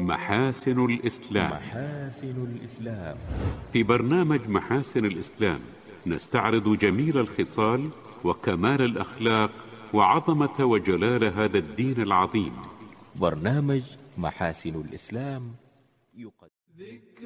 محاسن الإسلام. في برنامج محاسن الإسلام نستعرض جميل الخصال وكمال الأخلاق وعظمة وجلال هذا الدين العظيم. برنامج محاسن الإسلام